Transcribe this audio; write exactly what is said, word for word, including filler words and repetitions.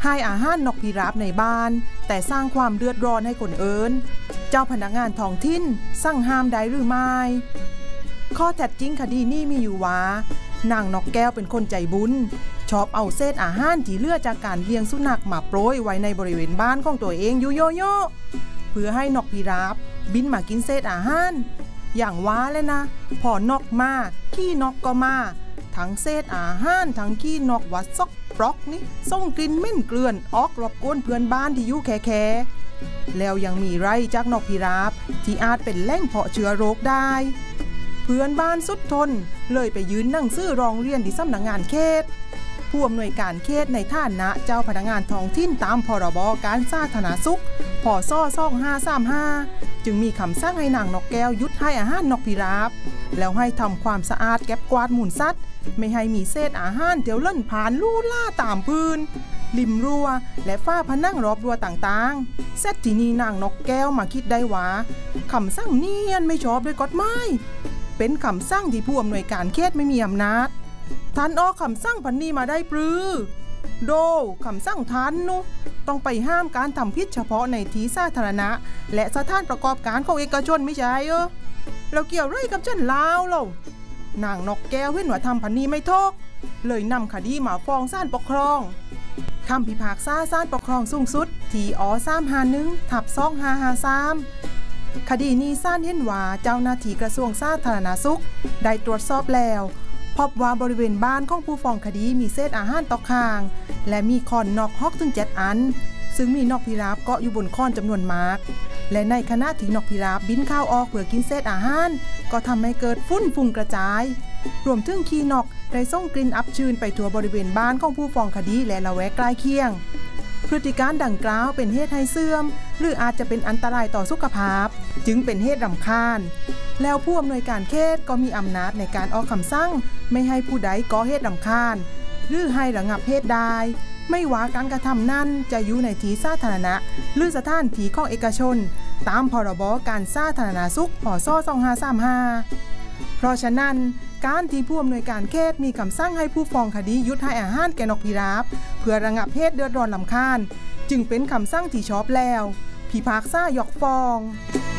ให้อาหารนกพิราบในบ้านแต่สร้างความเดือดร้อนให้คนอื่นเจ้าพนักงานท้องถิ่นสั่งห้ามได้หรือไม่ข้อเท็จจริงคดีนี้มีอยู่ว่านางนกแก้วเป็นคนใจบุญชอบเอาเศษอาหารที่เหลือจากการเลี้ยงสุนัขมาโปรยไว้ในบริเวณบ้านของตัวเองอยู่โยโย่เพื่อให้นกพิราบบินมากินเศษอาหารอย่างว่าเลยนะพอนกมาขี้นกก็มาทั้งเศษอาหารทั้งขี้นกวัดซอกปลอกนี่ส่งกลิ่นเหม็นเกลื่อนออกรบกวนเพื่อนบ้านที่อยู่แค่ๆแล้วยังมีไรจากนกพิราบที่อาจเป็นแหล่งเพาะเชื้อโรคได้เพื่อนบ้านสุดทนเลยไปยืนหนังสือร้องเรียนที่สำนักงานเขตผู้อำนวยการเขตในฐานะเจ้าพนักงานท้องถิ่นตามพรบการสาธารณสุขพ.ศ. สองพันห้าร้อยสามสิบห้าจึงมีคำสั่งให้นางนกแก้วหยุดให้อาหารนกพิราบแล้วให้ทำความสะอาดเก็บกวาดหมุนสัตว์ไม่ให้มีเศษอาหารเดี๋ยวเล่นผ่านลู่ล่าตามพื้นริมรั้วและฝ้าผนังรอบรั้วต่างๆเสร็จทีนี้นางนกแก้วมาคิดได้ว่าคำสั่งนี้ไม่ชอบด้วยกฎหมายเป็นคำสั่งที่ผู้อำนวยการเขตไม่มีอำนาจท่านออกคำสั่งพันนี้มาได้ปรือโดคำสั่งท่านนุต้องไปห้ามการทำพิษเฉพาะในที่สาธารณะและสถานประกอบการของเอกชนไม่ใช่เออเราเกี่ยวไรกับฉันลาวเรานางนกแก้วเห็นว่าทำพันนี้ไม่ถูกเลยนำคดีมาฟ้องศาลปกครองคำพิพากษาศาลปกครองสูงสุดทีอสามห้าหนึ่งทับสองห้าห้าสามคดีนี้ศาลเห็นว่าเจ้าหน้าที่กระทรวงสาธารณสุขได้ตรวจสอบแล้วพบว่าบริเวณบ้านของผู้ฟ้องคดีมีเศษอาหารตกค้างและมีคอนนกฮอกถึงเจ็ดอันซึ่งมีนกพิราบเกาะอยู่บนคอนจำนวนมากและในขณะที่นกพิราบบินเข้าออกเพื่อกินเศษอาหารก็ทำให้เกิดฝุ่นฟุ้งกระจายรวมถึงขี้นกได้ส่งกลิ่นอับชื้นไปทั่วบริเวณบ้านของผู้ฟ้องคดีและละแวกใกล้เคียงพฤติการดังกล่าวเป็นเหตุให้เสื่อมหรืออาจจะเป็นอันตรายต่อสุขภาพจึงเป็นเหตุรำคาญแล้วผู้อำนวยการเขตก็มีอำนาจในการออกคำสั่งไม่ให้ผู้ใดก่อเหตุรำคาญหรือให้ระงับเหตุใดไม่ว่าการกระทำนั้นจะอยู่ในที่สาธารณะหรือสถานที่ของเอกชนตามพรบการสาธารณสุขพ.ศ. สองพันห้าร้อยสามสิบห้าเพราะฉะนั้นการที่ผู้อำนวยการเขตมีคำสั่งให้ผู้ฟ้องคดีหยุดให้อาหารแก่นกพิราบเพื่อระงับเหตุเดือดร้อนรำคาญจึงเป็นคำสั่งที่ชอบแล้วพิพากษายกฟ้อง